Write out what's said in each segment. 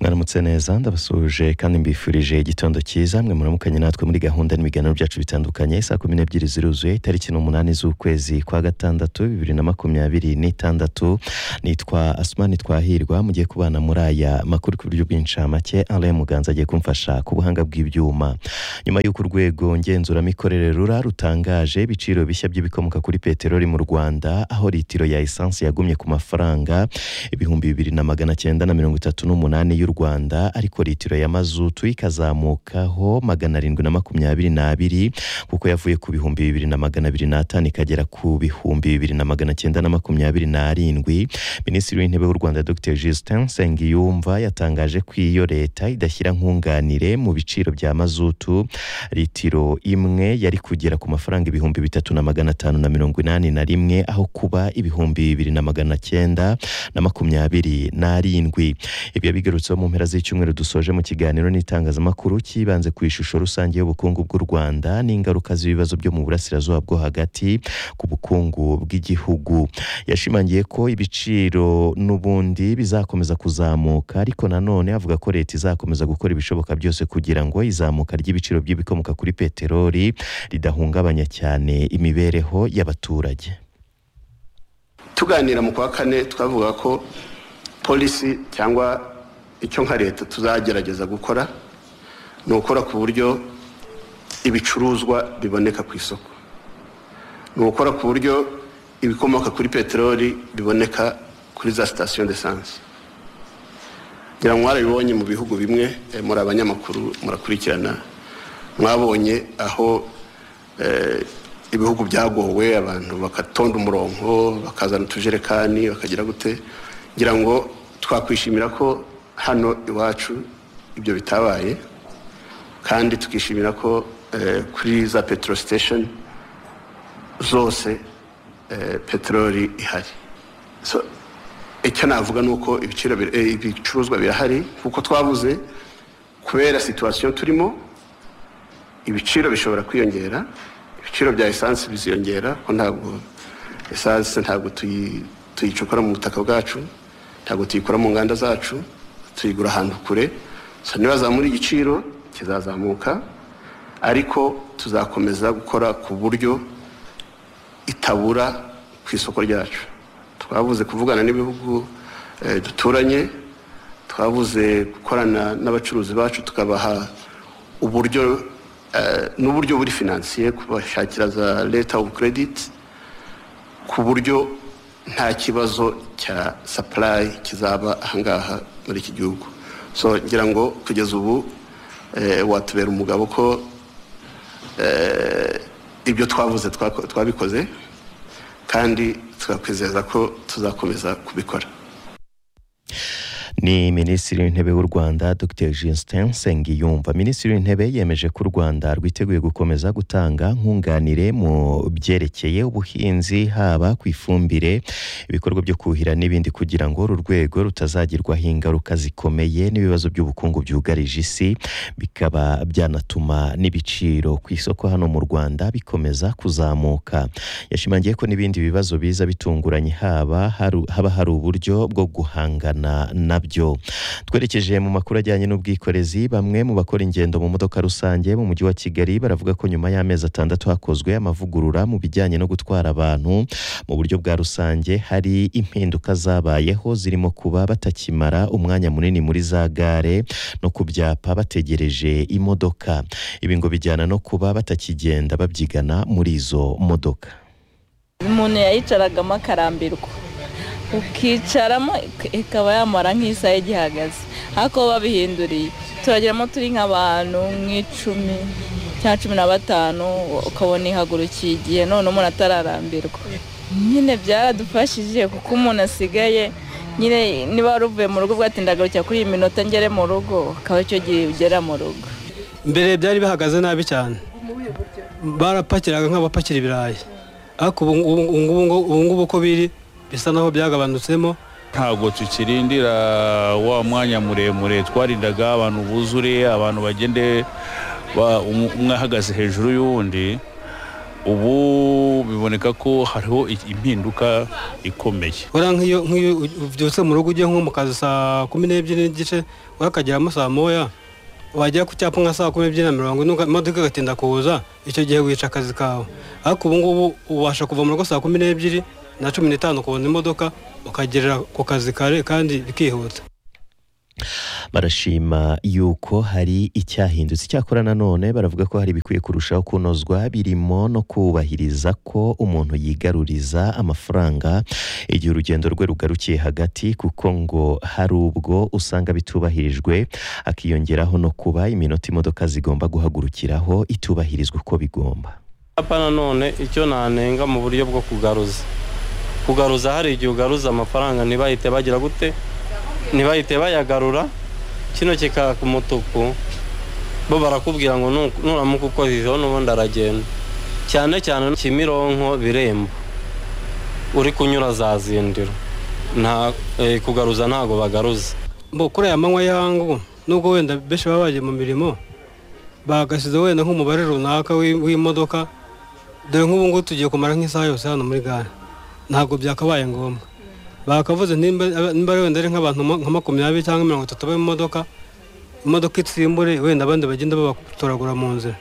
mwaramutse neza ndabasuje kandi mbifurije igitondo cyiza mwe muramukanye natwe muri gahunda n'ibiganiro byacu bitandukanye saa 12 ziruzuye tariki 8 z'ukwezi kwa gatandatu 2026 nitwa Asmani Twahirwa mugiye kubana muri aya makuru ku buryo bw'incamake Alain Muganza agiye kumfasha ku buhanga bw'ibyuma nyuma y'uko urwego ngenzuramikorere rura rutangaje ibiciro bishya by'ibikomoka kuri peteroli mu Rwanda aho litiro ya essence yagumye ku mafaranga 2938 y'u Rwanda ariko litiro ya mazutu ikazamukaho 722 kuko yavuye ku 2205 ikagera ku 2927. Minisitiri w'Intebe w'u Rwanda Dr Justin Nsengiyumva yatangaje ko iyo leta idashyira nkunganire mu biciro bya mazutu litiro imwe yari kugera ku mafaranga 3581 aho kuba 2927. Ibyo bigarutse mu mpera z'icyumweru dusoje mu kiganiro n'itangazamakuru kibanze ku ishusho rusange y'ubukungu bw'u Rwanda n'ingaruka z'ibibazo byo mu burasirazuba bwo hagati ku bukungu bw'igihugu. Yashimangiye ko ibiciro n'ubundi bizakomeza kuzamuka ariko nanone avuga ko leta izakomeza gukora ibishoboka byose kugira ngo izamuka ry'ibiciro by'ibikomoka kuri peteroli ridahungabanya cyane imibereho y'abaturage. Tuganira mu kwa kane twavuga ko polisi cyangwa icyo nka leta tuzagerageza gukora ni ukora ku buryo ibicuruzwa biboneka ku isoko, ni ukora ku buryo ibikomoka kuri peteroli biboneka kuri za station d'essence. Ngira ngo mwarabibonye mu bihugu bimwe muri abanyamakuru murakurikirana mwabonye aho ibihugu byagowe abantu bakatonda umurongo bakazana utujerekani bakagira gute. Ngira ngo twakwishimira ko hano iwacu ibyo bitabaye kandi tukishimira ko kuri za petrol station zose petroli ihari. So icyo navuga nuko ibicuruzwa birahari kuko twavuze kubera situation turimo ibiciro bishobora kwiyongera, ibiciro bya essence biziyongera ko ntabwo essence ntabwo tuyicukura mu butaka bwacu, ntabwo tuyikora mu nganda zacu, tuyigura ahantu kure. So nibaza muri igiciro kizazamuka ariko tuzakomeza gukora ku buryo itabura ku isoko ryacu. Twavuze kuvugana n'ibihugu duturanye, twavuze gukorana n'abacuruzi bacu tukabaha uburyo n'uburyo buri financier kubashakira za letter of credit ku buryo nta kibazo cya supply kizaba ahangaha muri iki gihugu. So ngira ngo kugeza ubu watubera umugabo ko ibyo twavuze twabikoze kandi tukakwizeza ko tuzakomeza kubikora. Ni Minisitiri w'Intebe w'u Rwanda Dr Justin Nsengiyumva. Minisitiri w'Intebe yemeje ko u Rwanda rwiteguye gukomeza gutanga nkunganire mu byerekeye ubuhinzi haba ku ifumbire, ibikorwa byo kuhira n'ibindi kugira ngo uru rwego rutazagirwaho ingaruka zikomeye n'ibibazo by'ubukungu byugarije isi bikaba byanatuma n'ibiciro ku isoko hano mu Rwanda bikomeza kuzamuka. Yashimangiye ko n'ibindi bibazo biza bitunguranye haba hari uburyo bwo guhangana nabyo. Twerekeje mu makuru ajyanye n'ubwikorezi, bamwe mu bakora ingendo mu modoka rusange mu mujyi wa Kigali baravuga ko nyuma y'amezi 6 hakozwe amavugurura mu bijyanye no gutwara abantu mu buryo bwa rusange hari impinduka zabayeho zirimo kuba batakimara umwanya munini muri za gare no ku byapa bategereje imodoka. Ibi ngo bijyana no kuba batakigenda babyigana muri izo modoka. Umuntu yayicaragamo akarambirwa ukicaramo ikaba yamara nk'isaha igihagaze, ariko babihinduriye turageramo turi nk'abantu nk'icumi cyangwa 15 ukabona ihagurukiye igihe none umuntu atararambirwa. Nyine byaradufashije kuko umuntu asigaye nyine niba waruvuye mu rugo bwatindagarukira kuri iyi minota ngere mu rugo akaba cyo gihe ugera mu rugo. Mbere byari bihagaze nabi cyane, barapakiraga nk'abapakira ibirayi, ariko ubu ngubu ko biri bisa naho byagabanutsemo. Ntabwo tukirindira wa mwanya muremure twarindaga abantu buzure, abantu bagende umwe ahagaze hejuru y'uwundi. ubu biboneka ko hariho impinduka ikomeye. nk'iyo ubyutse mu rugo ugiye nko mu kazi saa 12 n'igice urakageramo saa moya wajya ku cyapa nka saa 12:40 imodoka igatinda kuza, icyo gihe wica akazi kawe. Ariko ubu ngubu ubasha kuva mu rugo saa 12:15 kubona imodoka ukagerera ku kazi kare kandi bikihuta. Barashima yuko hari icyahindutse. Cyakora nanone baravuga ko hari bikwiye kurushaho kunozwa, birimo no kubahiriza ko umuntu yigaruriza amafaranga igihe urugendo rwe rugarukiye hagati, kuko ngo hari ubwo usanga bitubahirijwe, akiyongeraho no kuba iminota imodoka zigomba guhagurukiraho itubahirizwa uko bigomba. Apa nanone icyo nanenga mu buryo bwo kugaruza hari igihe ugaruza amafaranga ntibahite bagira gute, ntibahite bayagarura, kino kikaka umutuku bo barakubwira ngo nuramuka ukozeho n'ubundi aragenda. Cyane Kimironko Birembo uri kunyura za Zindiro nta kugaruza ntago bagaruza. Kuri aya manywa y'hangu nubwo wenda benshi babaje mu mirimo bagasize wenda nk'umubare runaka w'imodoka, dore nk'ubu ngo tugiye kumara nk'isaha yose hano muri gare, ntabwo byakabaye ngombwa. Bakavuze nimba wenda ari nk'abantu nka 20 cyangwa 30 bari mu imodoka itsimbure, wenda abandi bagenda babatoragura mu nzira.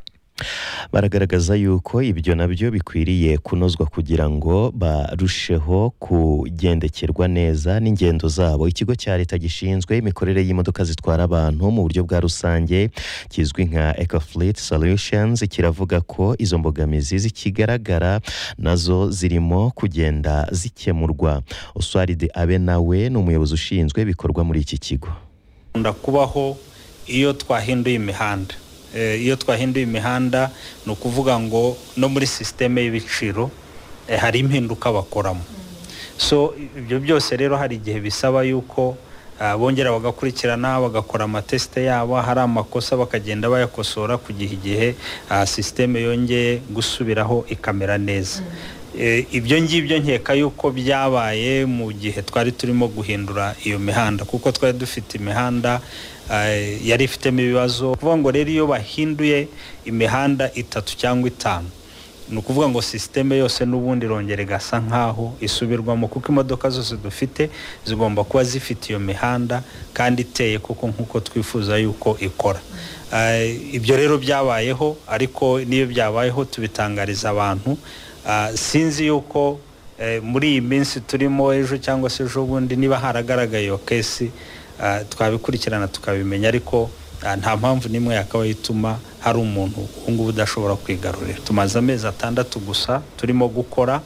Baragaragaza yuko ibyo nabyo bikwiriye kunozwa kugira ngo barusheho kugendekerwa neza n'ingendo zabo. Ikigo cya leta gishinzwe imikorere y'imodoka zitwara abantu mu buryo bwa rusange kizwi nka Ecofleet Solutions kiravuga ko izo mbogamizi zikigaragara nazo zirimo kugenda zikemurwa. Oswald Abenawe ni umuyobozi ushinzwe bikorwa muri iki kigo. Ndakubaho iyo twahinduye imihanda. Iyo twahinduye imihanda no kuvuga ngo no muri systeme y'ibiciro hari impinduka bakoramo. So ibyo byose rero hari igihe bisaba yuko bongera bagakurikirana bagakora amateste yabo, hari amakosa bakagenda bayakosora kugihe igihe systeme yongeye gusubiraho ikamera neza. Ibyo ngibyo nkeka yuko byabaye mu gihe twari turimo guhindura iyo mihanda, kuko twari dufite imihanda yari ifitemo ibibazo. Kuvuga ngo rero iyo bahinduye imihanda 3 cyangwa 5 ni ukuvuga ngo systeme yose n'ubundi rongere gasa nkaho isubirwamo, kuko imodoka zose dufite zigomba kuba zifite iyo mihanda kandi iteye kuko nkuko twifuza yuko ikora. Ibyo rero byabayeho, ariko niyo byabayeho tubitangariza abantu. Sinzi yuko muri iyi minsi turimo ejo cyangwa se ejo bundi niba haragaragaye iyo kesi twabikurikirana tukabimenya, ariko nta mpamvu nimwe yakabaye ituma hari umuntu ubungubu udashobora kwigarurira. Tumaze amezi 6 gusa turimo gukora,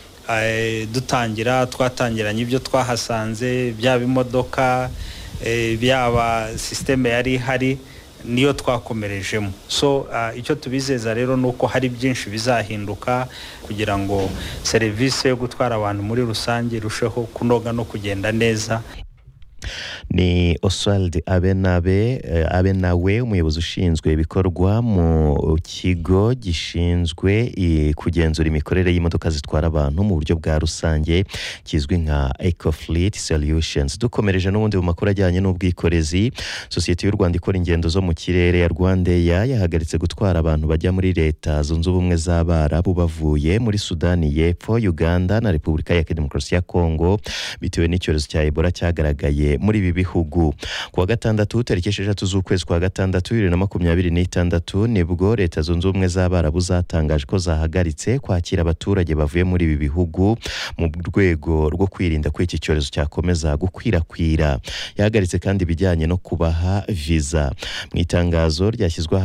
twatangiranye ibyo twahasanze, byaba imodoka byaba systeme yari ihari niyo twakomerejemo. So icyo tubizeza rero nuko hari byinshi bizahinduka kugira ngo serivisi yo gutwara abantu muri rusange rusheho kunoga no kugenda neza. Ni Oswald Abenawe umuyobozi ushinzwe ibikorwa mu kigo gishinzwe kugenzura imikorere y'imodoka zitwara abantu mu buryo bwa rusange kizwi nka Ecofleet Solutions. Dukomereje n'ubundi mu makuru ajyanye n'ubwikorezi, sosiyete y'u Rwanda ikora ingendo zo mu kirere ya Rwandair yahagaritse gutwara abantu bajya muri Leta Zunze Ubumwe z'Abarabu bavuye muri Sudani y'Epfo, Uganda na Repubulika ya Demokarasi ya Kongo bitewe n'icyorezo cya Ebola cyagaragaye muri ibi bihugu. Kuwa gatandatu tariki 6 z'ukwezi kwa gatandatu 2026 nibwo Leta Zunze Ubumwe z'Abarabu zatangaje ko zahagaritse kwakira abaturage bavuye muri ibi bihugu mu rwego rwo kwirinda ko iki cyorezo cyakomeza gukwirakwira. Yahagaritse kandi ibijyanye no kubaha visa. Mu itangazo ryashyizwe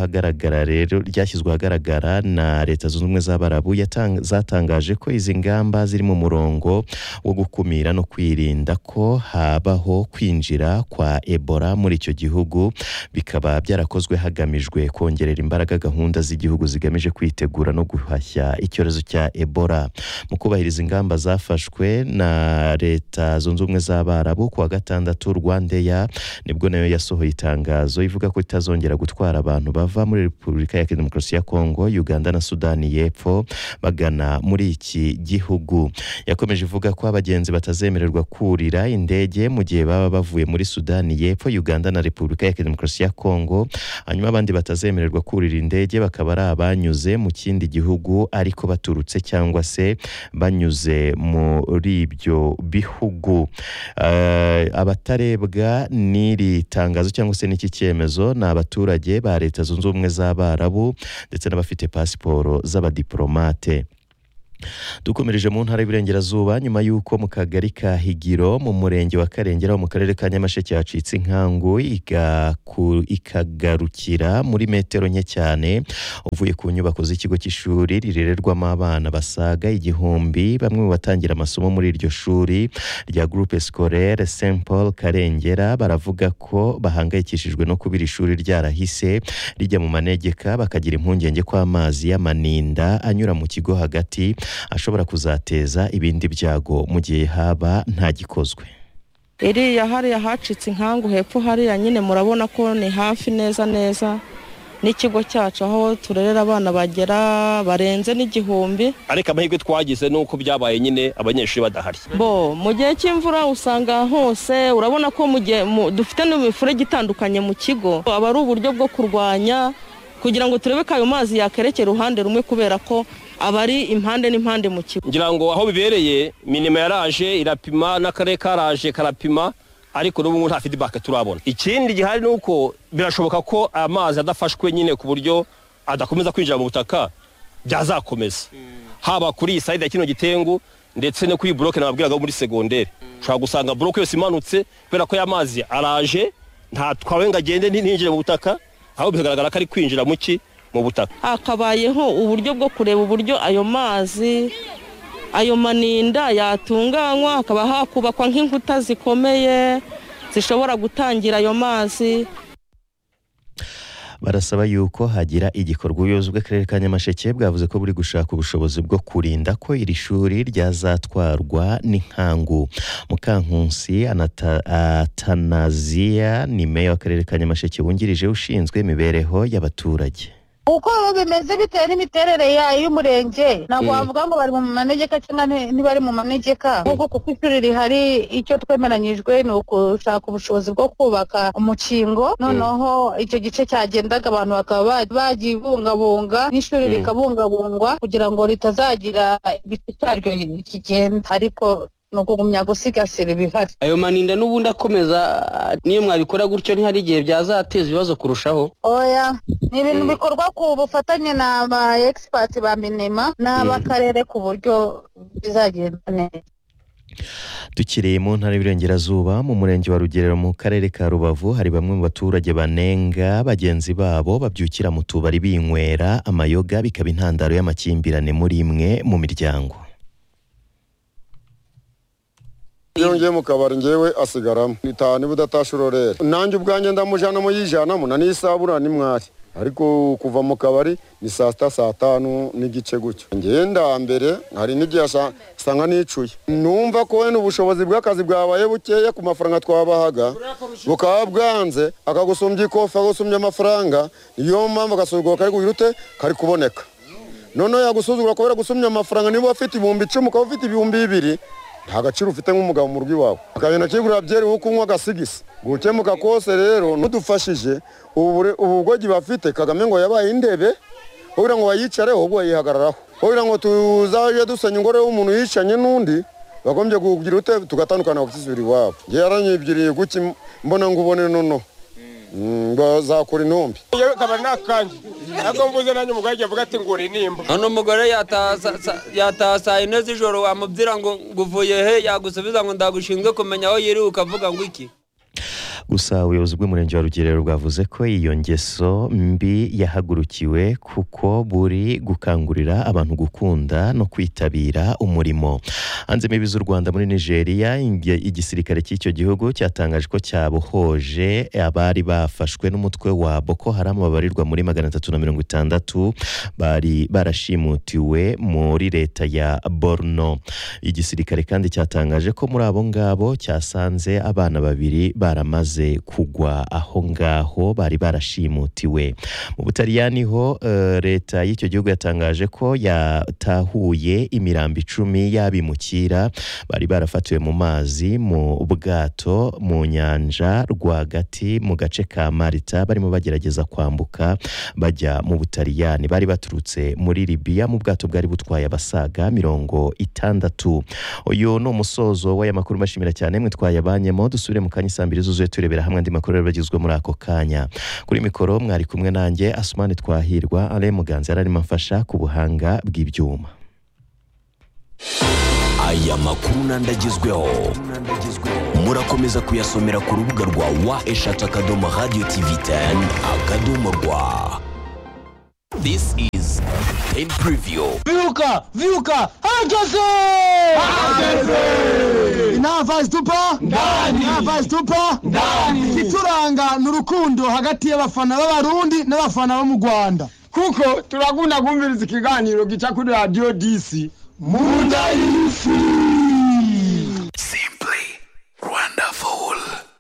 ahagaragara na Leta Zunze Ubumwe z'Abarabu zatangaje ko izi ngamba ziri mu murongo wo gukumira no kwirinda ko habaho kwinjira kwa Ebola muri icyo gihugu, bikaba byarakozwe hagamijwe kongerera imbaraga gahunda z'igihugu zigamije kwitegura no guhashya icyorezo cya Ebola. Mu kubahiriza ingamba zafashwe na Leta Zunze Ubumwe z'Abarabu, kuwa gatandatu Rwandair nibwo nayo yasohoye itangazo ivuga ko itazongera gutwara abantu bava muri Repubulika ya Demokarasi ya Kongo, Uganda na Sudani y'Epfo bagana muri iki gihugu. Yakomeje ivuga ko abagenzi batazemererwa kurira indege mu gihe baba bavuye muri Sudani y'Epfo, Uganda na Repubulika ya Demokarasi ya Kongo. Hanyuma abandi batazemererwa kurira indege bakaba ari abanyuze mu kindi gihugu ariko baturutse cyangwa se banyuze muri ibyo bihugu. Abatarebwa n'iri tangazo cyangwa se n'iki cyemezo ni abaturage ba Leta Zunze Ubumwe z'Abarabu ndetse n'abafite pasiporo z'abadiplomate. Dukomereje mu ntara y'Iburengerazuba, nyuma y'uko mu kagari ka Higiro mu murenge wa Karengera mu karere ka Nyamasheke hacitse inkangu ikagarukira muri metero nke cyane uvuye ku nyubako z'ikigo cy'ishuri rirererwamo abana basaga 1000. Bamwe mu batangira amasomo muri iryo shuri rya Groupe Scolaire Saint Paul Karengera baravuga ko bahangayikishijwe no kubira ishuri ryarahise rijya mu manegeka, bakagira impungenge ko amazi y'amaninda anyura mu kigo hagati ashobora kuzateza ibindi byago mu gihe haba nta gikozwe. Iriya hariya hacitse inkangu hepfo hariya nyine murabona ko ni hafi neza n'ikigo cyacu aho turerera abana bagera barenze n'1000. Ariko amahirwe twagize nuko byabaye nyine abanyeshuri badahari. Mu gihe cy'imvura usanga hose urabona ko dufite n'imifurege itandukanye mu kigo, aba ari uburyo bwo kurwanya kugira ngo turebe ko ayo mazi yakerekera uruhande rumwe kubera ko abari impande n'impande mu kigo. Ngira ngo aho bibereye minima yaraje irapima n'akarere karaje karapima ariko n'ubu nta feedback turabona. Ikindi gihari nuko birashoboka ko amazi adafashwe nyine ku buryo adakomeza kwinjira mu butaka byazakomeza. Haba kuri iyi side ya kino gitengu ndetse no kuri block nababwiraga muri secondaire. Ushobora gusanga block yose imanutse kubera ko y'amazi araje nta twawenga agende n'injire mu butaka, aho bigaragara ko ari kwinjira mu butaka. Hakabayeho uburyo bwo kureba uburyo ayo mazi ayo maninda yatunganywa, hakaba hakubakwa nk'inkuta zikomeye zishobora gutangira ayo mazi. Barasaba yuko hagira igikorwa. Ubuyobozi bw'akarere ka Nyamasheke bwavuze ko buri gushaka ubushobozi bwo kurinda ko iri shuri ryazatwarwa n'inkangu. Mukankusi Atanazia ni meya w'akarere ka Nyamasheke wungirije ushinzwe imibereho y'abaturage. Uko bimeze bitewe n'imiterere y'umurenge ntabwo wavuga ngo bari mu manegeka cyangwa ntibari mu manegeka, kuko ishuri rihari icyo twemeranyijwe ni ukushaka ubushobozi bwo kubaka umukingo, noneho icyo gice cyagendaga abantu bakaba bagibungabunga n'ishuri rikabungabungwa kugira ngo ritazagira ibice cyaryo kigenda, ariko nuko gumya gusigasira ibihari. Ayo maninda n'ubundi akomeza niyo mwabikora gutyo ntihari igihe byazateza ibibazo kurushaho. Oya, ni ibintu bikorwa ku bufatanye n'aba experts ba minima n'abakarere ku buryo bizagenda neza. Tukiriye mu ntara y'Iburengerazuba mu murenge wa Rugerero mu karere ka Rubavu hari bamwe mu baturage banenga bagenzi babo babyukira mu tubari binywera amayoga bikaba intandaro y'amakimbirane muri imwe mu miryango. Yongeye mu kabari ngewe asigaramo nitani budatashurorera nanjye ubwanjye ndamujana mu yijanamo na nisabura ni mwari, ariko kuva mu kabari ni saa 5 n'igice gutyo. Ngenda mbere hari n'igihe sanga nicuye numva ko we n'ubushobozi bw'akazi bwabaye bukeye ku mafaranga twabahaga bukaba bwanze akagusumbya ikofa agusumya amafaranga, niyo mpamvu agasuzuguro kari kugirute kari kuboneka. None yagusuzugura kubera gusumya amafaranga, niba ufite 10,000 ukaba ufite 2,000 nta gaciro ufite nk'umugabo mu rugo iwawe, akagenda kigura byeri wo kunywa gasigisi gukemuka kose. Rero nudufashije ubugogi bafite Kagame ngo yabaye indebe kugira ngo bayicareho ubwo yihagararaho, kugira ngo tuzaje dusenya ingore y'umuntu yicanye n'undi bagombye kugira ute tugatandukana bakisubira iwabo. Yaranyibyiriye guki mbona ngo ubone nono bazakora intumbi kabari nakanje nako mvuze nanyu mugage avuga ati ngore nimba none umugore yatasa ine z'ijoro wamubwira ngo nguvuye he, yagusubiza ngo ndagushinzwe kumenya aho yiri ukavuga ngo iki. Gusa ubuyobozi bw'umurenge wa Rugerero bwavuze ko iyo ngeso mbi yahagurukiwe kuko buri gukangurira abantu gukunda no kwitabira umurimo. Hanze imbibi z'u Rwanda muri Nigeria, igisirikare cy'icyo gihugu cyatangaje ko cyabohoje abari bafashwe n'umutwe wa Boko Haram babarirwa muri 360 bari barashimutiwe muri leta ya Borno. Igisirikare kandi cyatangaje ko muri abo ngabo cyasanze abana babiri baramaze yamaze kugwa aho ngaho bari barashimutiwe. Mu Butaliyani ho leta y'icyo gihugu yatangaje ko yatahuye imirambo 10 y'abimukira bari barafatiwe mu mazi mu bwato mu nyanja rwagati mu gace ka Malta barimo bagerageza kwambuka bajya mu Butaliyani. Bari baturutse muri Libya mu bwato bwari butwaye abasaga 60. Uyu ni umusozo w'aya makuru mbashimira cyane mwe twayabanyemo. Dusubire mu kanya 2 zuzuye turebera hamwe andi makuru bagizwe muri ako kanya. Kuri mikoro mwari kumwe nanjye Asmani Twahirwa, Ale Muganza yararimo amfasha ku buhanga bw'ibyuma. Aya makuru nandagizweho murakomeza kuyasomera ku rubuga rwa wa@radio.tv10.rw. This is in preview. Viuka hageze inava stupa ndani ituranga n'urukundo hagati y'abafana b'abarundi n'abafana bo mu Rwanda, kuko turakunda kumviriza ikiganiro gica kuri radio DC Munda y'isi. Simply wonderful.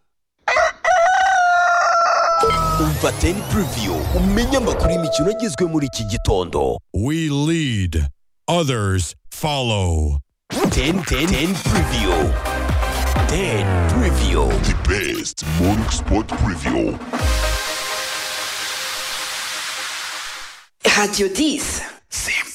Umva 10 preview umenya amakuru y'imikino agizwe muri iki gitondo. We lead, others follow. 10 preview. 10 preview. The best morning sport preview. Radio 10. Simple.